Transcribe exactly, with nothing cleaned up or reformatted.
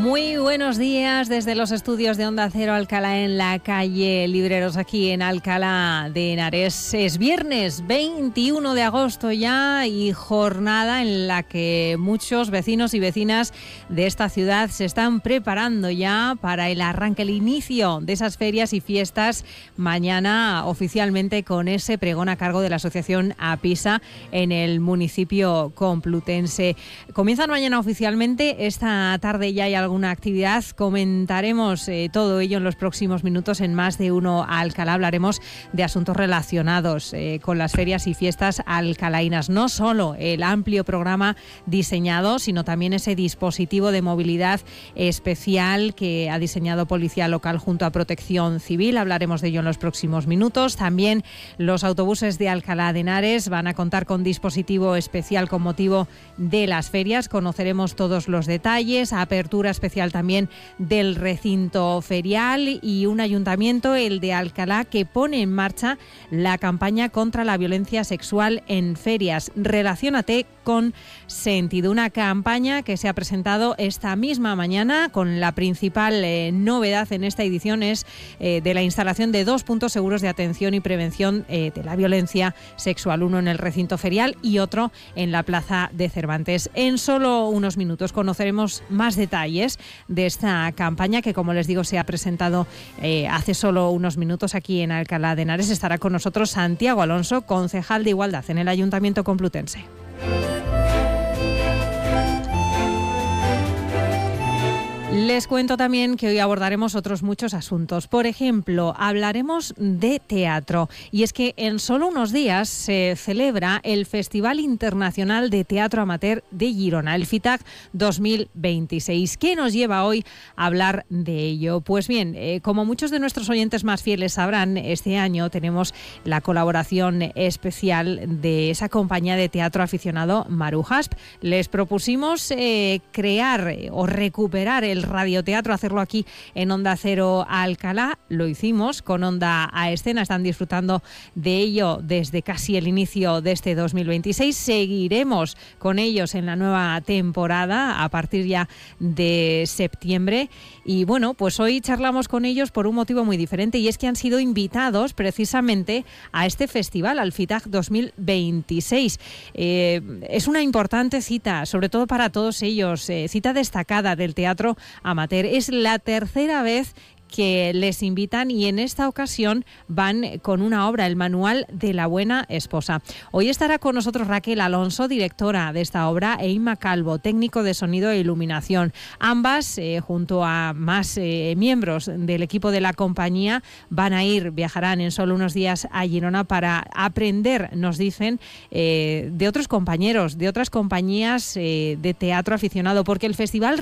Muy buenos días desde los estudios de Onda Cero Alcalá en la calle Libreros, aquí en Alcalá de Henares. Es viernes veintiuno de agosto ya y jornada en la que muchos vecinos y vecinas de esta ciudad se están preparando ya para el arranque, el inicio de esas ferias y fiestas mañana oficialmente con ese pregón a cargo de la asociación APISA en el municipio complutense. Comienzan mañana oficialmente, esta tarde ya hay alguna actividad, comentaremos eh, todo ello en los próximos minutos en Más de Uno Alcalá. Hablaremos de asuntos relacionados eh, con las ferias y fiestas alcalaínas, no solo el amplio programa diseñado, sino también ese dispositivo de movilidad especial que ha diseñado Policía Local junto a Protección Civil. Hablaremos de ello en los próximos minutos. También los autobuses de Alcalá de Henares van a contar con dispositivo especial con motivo de las ferias. Conoceremos todos los detalles, apertura especial también del recinto ferial y un ayuntamiento, el de Alcalá, que pone en marcha la campaña contra la violencia sexual en ferias. Relaciónate con Sentido, una campaña que se ha presentado esta misma mañana con la principal eh, novedad en esta edición es eh, de la instalación de dos puntos seguros de atención y prevención eh, de la violencia sexual, uno en el recinto ferial y otro en la Plaza de Cervantes. En solo unos minutos conoceremos más detalles de esta campaña que, como les digo, se ha presentado eh, hace solo unos minutos aquí en Alcalá de Henares. Estará con nosotros Santiago Alonso, concejal de Igualdad en el Ayuntamiento Complutense. Les cuento también que hoy abordaremos otros muchos asuntos. Por ejemplo, hablaremos de teatro. Y es que en solo unos días se celebra el Festival Internacional de Teatro Amateur de Girona, el FITAG dos mil veintiséis. ¿Qué nos lleva hoy a hablar de ello? Pues bien, eh, como muchos de nuestros oyentes más fieles sabrán, este año tenemos la colaboración especial de esa compañía de teatro aficionado Marujasp. Les propusimos eh, crear eh, o recuperar el radioteatro, hacerlo aquí en Onda Cero Alcalá. Lo hicimos con Onda a Escena, están disfrutando de ello desde casi el inicio de este dos mil veintiséis. Seguiremos con ellos en la nueva temporada a partir ya de septiembre. Y bueno, pues hoy charlamos con ellos por un motivo muy diferente, y es que han sido invitados precisamente a este festival, al FITAG dos mil veintiséis. Eh, es una importante cita, sobre todo para todos ellos, eh, cita destacada del teatro amateur. Es la tercera vez que les invitan y en esta ocasión van con una obra, el Manual de la Buena Esposa. Hoy estará con nosotros Raquel Alonso, directora de esta obra, e Inma Calvo, técnico de sonido e iluminación. Ambas, eh, junto a más eh, miembros del equipo de la compañía, van a ir, viajarán en solo unos días a Girona para aprender, nos dicen, eh, de otros compañeros, de otras compañías eh, de teatro aficionado, porque el festival